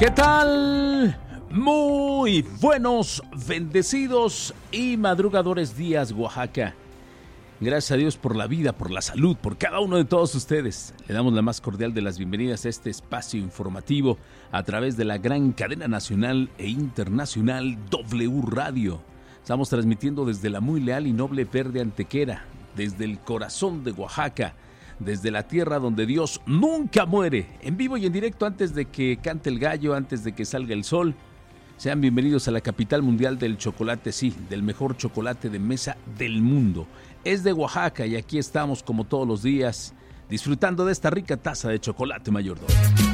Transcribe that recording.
¿Qué tal? Muy buenos, bendecidos y madrugadores días, Oaxaca. Gracias a Dios por la vida, por la salud, por cada uno de todos ustedes. Le damos la más cordial de las bienvenidas a este espacio informativo a través de la gran cadena nacional e internacional W Radio. Estamos transmitiendo desde la muy leal y noble Verde Antequera, desde el corazón de Oaxaca, desde la tierra donde Dios nunca muere, en vivo y en directo antes de que cante el gallo, antes de que salga el sol. Sean bienvenidos a la capital mundial del chocolate, sí, del mejor chocolate de mesa del mundo. Es de Oaxaca y aquí estamos como todos los días disfrutando de esta rica taza de chocolate mayordomo.